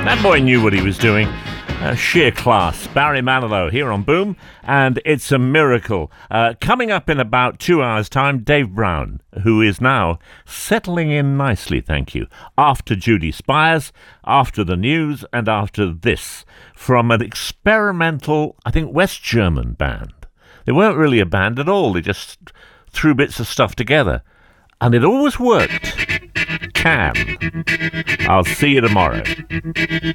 That boy knew what he was doing. Sheer class. Barry Manilow here on Boom, and it's a miracle. Coming up in about 2 hours' time, Dave Brown, who is now settling in nicely, thank you, after Judy Spires, after the news, and after this, from an experimental, I think, West German band. They weren't really a band at all. They just threw bits of stuff together. And it always worked. Can. I'll see you tomorrow.